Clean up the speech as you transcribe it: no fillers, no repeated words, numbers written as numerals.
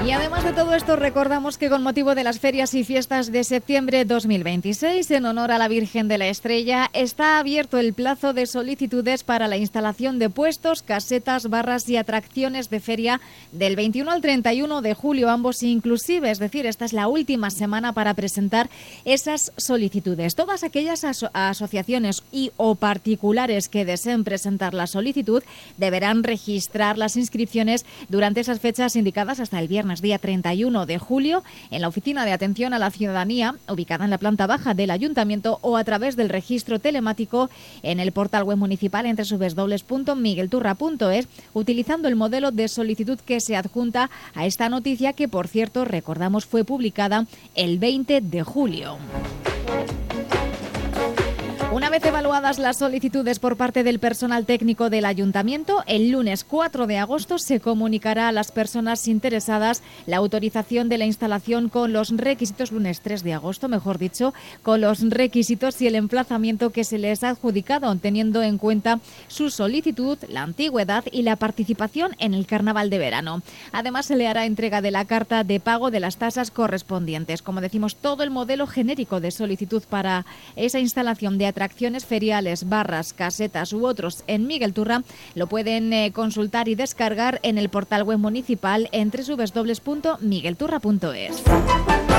Y además de todo esto, recordamos que con motivo de las ferias y fiestas de septiembre 2026, en honor a la Virgen de la Estrella, está abierto el plazo de solicitudes para la instalación de puestos, casetas, barras y atracciones de feria del 21 al 31 de julio, ambos inclusive, es decir, esta es la última semana para presentar esas solicitudes. Todas aquellas asociaciones y o particulares que deseen presentar la solicitud deberán registrar las inscripciones durante esas fechas indicadas hasta el viernes día 31 de julio en la Oficina de Atención a la Ciudadanía, ubicada en la planta baja del Ayuntamiento, o a través del registro telemático en el portal web municipal en www.miguelturra.es, utilizando el modelo de solicitud que se adjunta a esta noticia que, por cierto, recordamos fue publicada el 20 de julio. Una vez evaluadas las solicitudes por parte del personal técnico del Ayuntamiento, el lunes 4 de agosto se comunicará a las personas interesadas la autorización de la instalación con los requisitos, lunes 3 de agosto, mejor dicho, con los requisitos y el emplazamiento que se les ha adjudicado, teniendo en cuenta su solicitud, la antigüedad y la participación en el Carnaval de verano. Además, se le hará entrega de la carta de pago de las tasas correspondientes. Como decimos, todo el modelo genérico de solicitud para esa instalación de atracciones feriales, barras, casetas u otros en Miguel Turra lo pueden consultar y descargar en el portal web municipal en www.miguelturra.es.